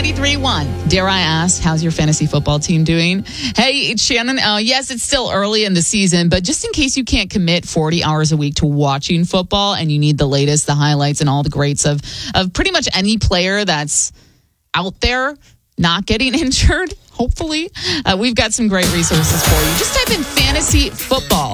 93.1. Dare I ask, how's your fantasy football team doing? Hey, it's Shannon. Yes, it's still early in the season, but just in case you can't commit 40 hours a week to watching football and you need the latest, the highlights, and all the greats of pretty much any player that's out there not getting injured, hopefully, we've got some great resources for you. Just type in fantasy football